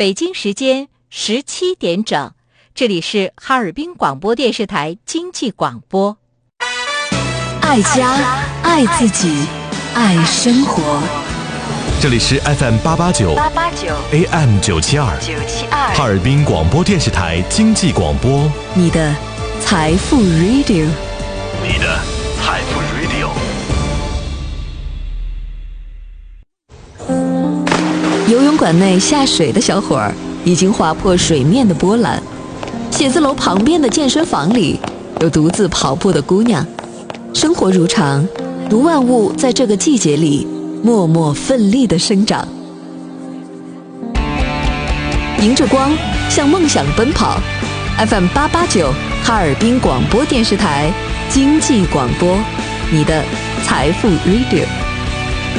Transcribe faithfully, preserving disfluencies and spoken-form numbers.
北京时间十七点整，这里是哈尔滨广播电视台经济广播。 爱家，爱自己，爱生活。 这里是 F M 八八九 A M 九七二哈尔滨广播电视台经济广播， 你的财富 Radio， 你的财富 Radio。 游泳馆内下水的小伙儿已经划破水面的波澜，写字楼旁边的健身房里有独自跑步的姑娘。生活如常，如万物在这个季节里默默奋力地生长。迎着光，向梦想奔跑。F M 八八九哈尔滨广播电视台经济广播，你的财富 Radio。